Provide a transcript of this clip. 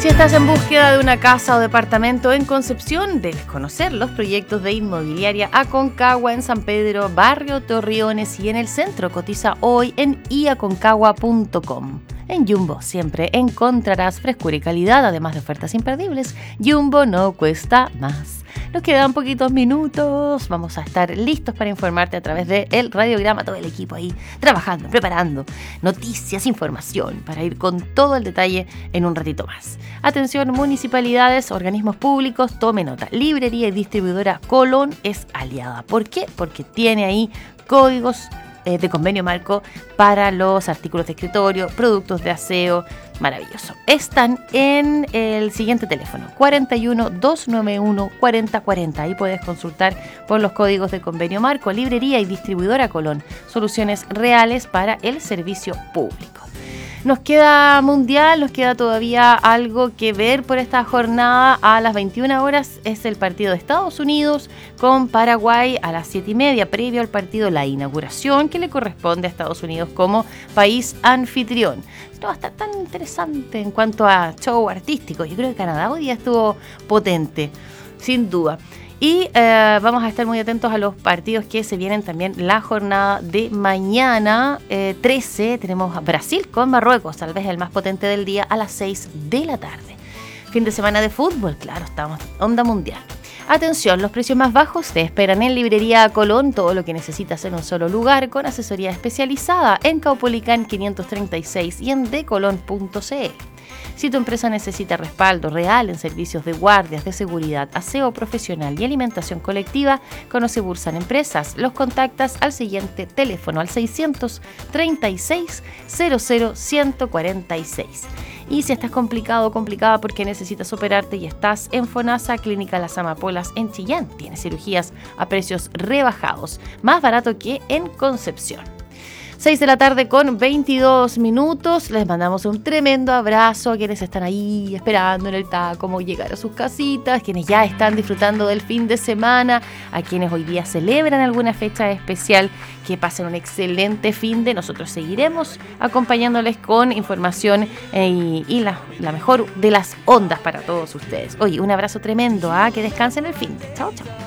estás en búsqueda de una casa o departamento en Concepción, debes conocer los proyectos de Inmobiliaria Aconcagua en San Pedro, Barrio Torriones y en el centro. Cotiza hoy en iaconcagua.com. En Jumbo siempre encontrarás frescura y calidad, además de ofertas imperdibles. Jumbo no cuesta más. Nos quedan poquitos minutos. Vamos a estar listos para informarte a través del radiograma. Todo el equipo ahí trabajando, preparando noticias, información para ir con todo el detalle en un ratito más. Atención, municipalidades, organismos públicos, tome nota. Librería y distribuidora Colón es aliada. ¿Por qué? Porque tiene ahí códigos de convenio marco para los artículos de escritorio, productos de aseo. Maravilloso. Están en el siguiente teléfono, 41 291 4040. Ahí puedes consultar por los códigos de convenio marco. Librería y distribuidora Colón. Soluciones reales para el servicio público. Nos queda mundial, nos queda todavía algo que ver por esta jornada. A las 21 horas es el partido de Estados Unidos con Paraguay a las 7:30, previo al partido la inauguración que le corresponde a Estados Unidos como país anfitrión. No va a estar tan interesante en cuanto a show artístico. Yo creo que Canadá hoy día estuvo potente, sin duda. Y vamos a estar muy atentos a los partidos que se vienen también la jornada de mañana, 13. Tenemos a Brasil con Marruecos, tal vez el más potente del día, a las 6 de la tarde. Fin de semana de fútbol, claro, estamos onda mundial. Atención, los precios más bajos te esperan en Librería Colón, todo lo que necesitas en un solo lugar, con asesoría especializada en Caupolicán 536 y en decolon.cl. Si tu empresa necesita respaldo real en servicios de guardias de seguridad, aseo profesional y alimentación colectiva, conoce Bursan Empresas. Los contactas al siguiente teléfono, al 636 00 146. Y si estás complicado o complicada porque necesitas operarte y estás en FONASA, Clínica Las Amapolas en Chillán, tiene cirugías a precios rebajados, más barato que en Concepción. 6 de la tarde con 22 minutos. Les mandamos un tremendo abrazo a quienes están ahí esperando en el cómo llegar a sus casitas, quienes ya están disfrutando del fin de semana, a quienes hoy día celebran alguna fecha especial. Que pasen un excelente fin de. Nosotros seguiremos acompañándoles con información y la mejor de las ondas para todos ustedes. Oye, un abrazo tremendo. Que descansen el fin de. Chao, chao.